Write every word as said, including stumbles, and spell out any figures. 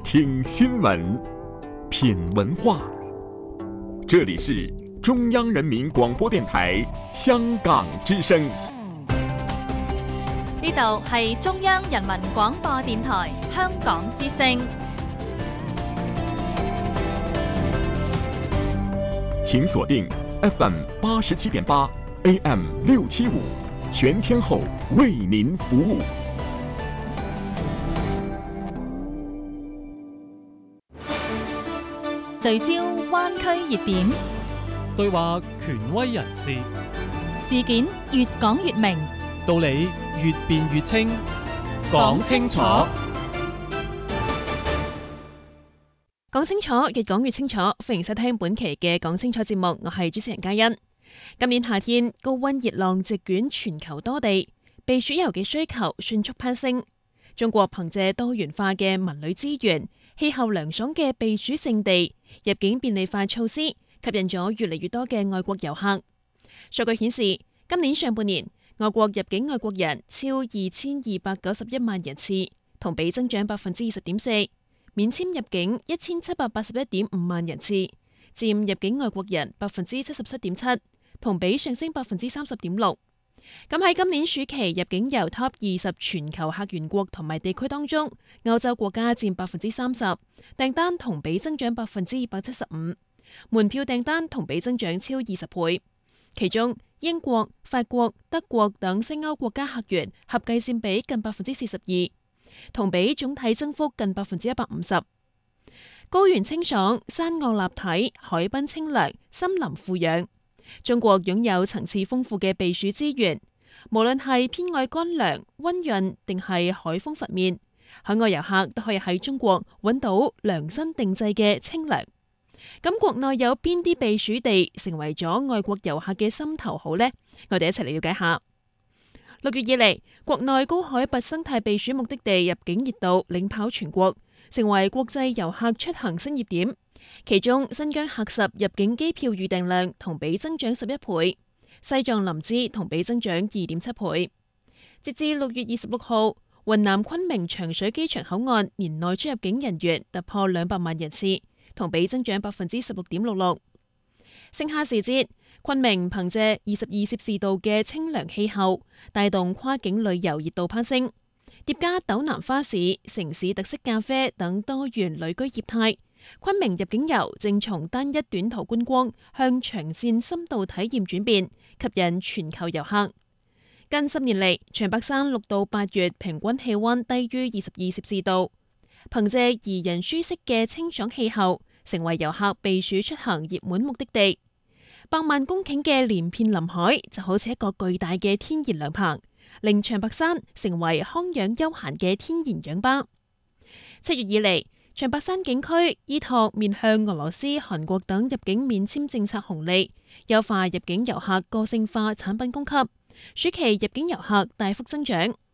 听新闻，品文化。这里是中央人民广播電台香港之聲。 呢度係中央人民廣播電台香港之聲。 請鎖定 F M 八十七點八 A M 六七五，全天候為您服務。 聚焦灣區熱點， 對話權威人士， 事件越講越明， 道理越辯越清，講清楚。 講清楚，越講越清楚。歡迎收聽本期嘅講清楚節目，我係主持人嘉欣。今年夏天高溫熱浪席捲全球多地，避暑遊嘅需求迅速攀升。中國憑借多元化嘅文旅資源、氣候涼爽嘅避暑勝地、入境便利化措施，吸引咗越嚟越多嘅外國遊客。數據顯示，今年上半年外國入境外國人超二千二百九十一萬人次，同比增長百分之二十點四。免簽入境一千七百八十一點五萬人次，佔入境外國人百分之七十七點七，同比上升百分之三十點六。咁喺今年暑期入境遊 Top 二十全球客源國同埋地區當中，歐洲國家佔百分之三十，訂單同比增長百分之二百七十五，門票訂單同比增長超二十倍。其中英國、法國、德國等西歐國家客源合計佔比近百分之四十二，同比總體增幅近百分之一百五十。高原清爽、山坳立體、海濱清涼、森林富養。中國擁有層次豐富嘅避暑資源，無論係偏愛乾涼、溫潤定係海風拂面，海外遊客都可以喺中國揾到量身定製嘅清涼。咁國內有邊啲避暑地成為咗外國遊客嘅心頭好呢？我哋一齊嚟了解下。六月以嚟，國內高海拔生態避暑目的地入境熱度領跑全國，成為國際遊客出行新熱點。其中新疆喀什入境機票預訂量同比增長十一倍，西藏林芝同比增長二點七倍。截至六月二十六號，雲南昆明長水機場口岸年內出入境人員突破兩百萬人次，同比增長百分之十六點六六。盛夏時節，昆明憑借二十二攝氏度嘅清涼氣候，帶動跨境旅遊熱度攀升，疊加斗南花市、城市特色咖啡等多元旅居業態。昆明入境遊正從單一短途觀光向長線深度體驗轉變，吸引全球遊客。近十年嚟，長白山六到八月平均氣溫低於二十二攝氏度，憑借宜人舒適嘅清爽氣候，成為遊客避暑出行熱門目的地。百萬公頃嘅連片林海就好似一個巨大嘅天然涼棚，令長白山成為康養休閒嘅天然氧吧。七月以嚟，長白山景區依託面向俄羅斯、韓國等入境免簽政策紅利，優化入境遊客個性化產品供給，暑期入境遊客大幅增長。